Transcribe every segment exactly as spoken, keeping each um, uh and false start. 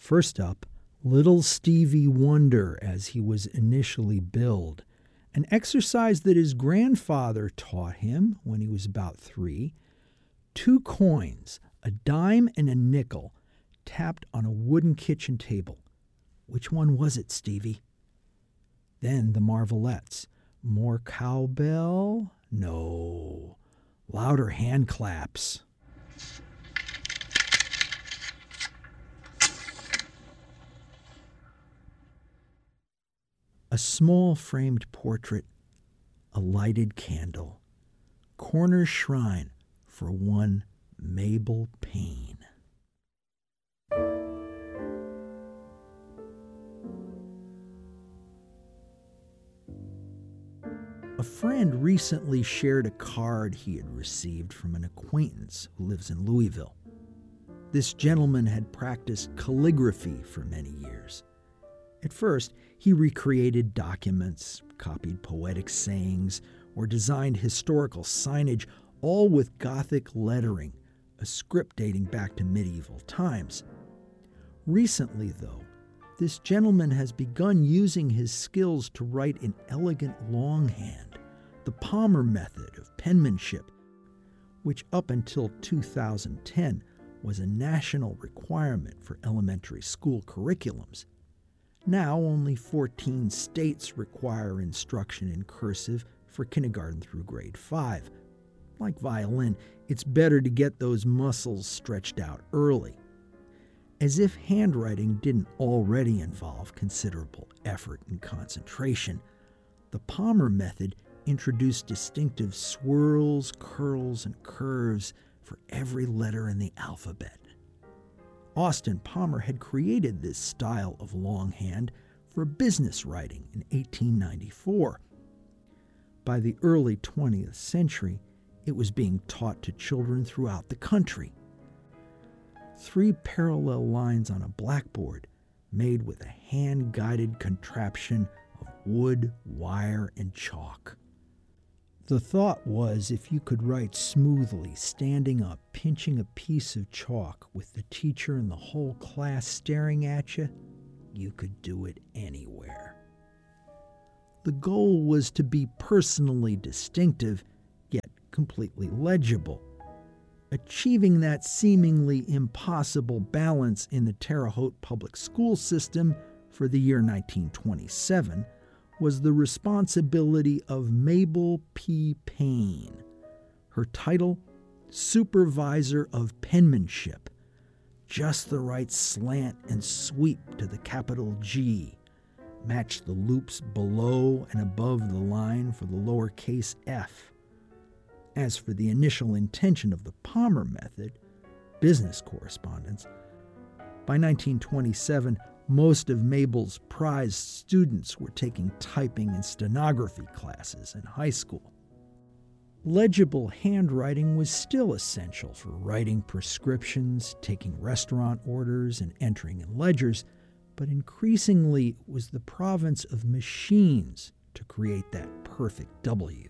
First up, Little Stevie Wonder, as he was initially billed, an exercise that his grandfather taught him when he was about three. Two coins, a dime and a nickel, tapped on a wooden kitchen table. Which one was it, Stevie? Then the Marvelettes. More cowbell? No. Louder hand claps. A small framed portrait, a lighted candle, corner shrine for one Mabel Payne. A friend recently shared a card he had received from an acquaintance who lives in Louisville. This gentleman had practiced calligraphy for many years. At first, he recreated documents, copied poetic sayings, or designed historical signage, all with Gothic lettering, a script dating back to medieval times. Recently, though, this gentleman has begun using his skills to write in elegant longhand, the Palmer method of penmanship, which up until two thousand ten was a national requirement for elementary school curriculums. Now only fourteen states require instruction in cursive for kindergarten through grade five. Like violin, it's better to get those muscles stretched out early. As if handwriting didn't already involve considerable effort and concentration, the Palmer method introduced distinctive swirls, curls, and curves for every letter in the alphabet. Austin Palmer had created this style of longhand for business writing in eighteen ninety-four. By the early twentieth century, it was being taught to children throughout the country. Three parallel lines on a blackboard made with a hand-guided contraption of wood, wire, and chalk. The thought was if you could write smoothly, standing up, pinching a piece of chalk with the teacher and the whole class staring at you, you could do it anywhere. The goal was to be personally distinctive, yet completely legible. Achieving that seemingly impossible balance in the Terre Haute public school system for the year nineteen twenty-seven was the responsibility of Mabel P. Payne. Her title, Supervisor of Penmanship. Just the right slant and sweep to the capital G. Match the loops below and above the line for the lowercase f. As for the initial intention of the Palmer method, business correspondence, by nineteen twenty-seven, most of Mabel's prized students were taking typing and stenography classes in high school. Legible handwriting was still essential for writing prescriptions, taking restaurant orders, and entering in ledgers, but increasingly it was the province of machines to create that perfect W.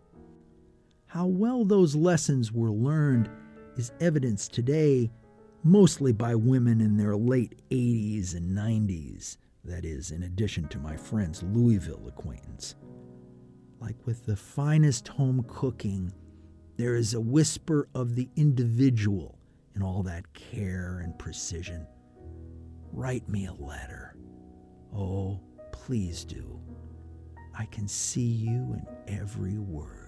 How well those lessons were learned is evidenced today mostly by women in their late eighties and nineties, that is, in addition to my friend's Louisville acquaintance. Like with the finest home cooking, there is a whisper of the individual in all that care and precision. Write me a letter. Oh, please do. I can see you in every word.